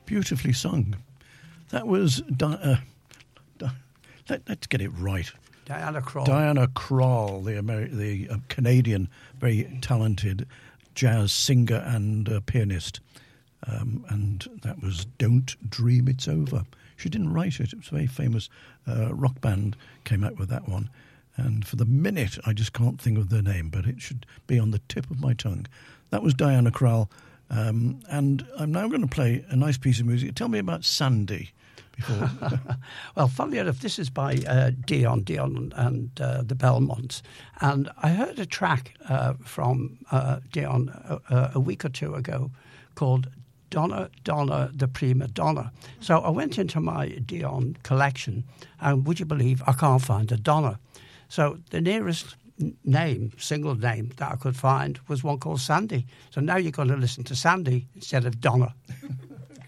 beautifully sung. That was... let's get it right. Diana Krall. Diana Krall, the Canadian, very talented jazz singer and pianist. And that was Don't Dream It's Over. She didn't write it. It was a very famous rock band came out with that one. And for the minute, I just can't think of their name, but it should be on the tip of my tongue. That was Diana Krall. And I'm now going to play a nice piece of music. Tell me about Sandy. Before. Well, funnily enough, this is by Dion and the Belmonts. And I heard a track from Dion a week or two ago called Donna, the Prima Donna. So I went into my Dion collection, and would you believe I can't find a Donna. So the nearest single name that I could find was one called Sandy. So now you're going to listen to Sandy instead of Donna.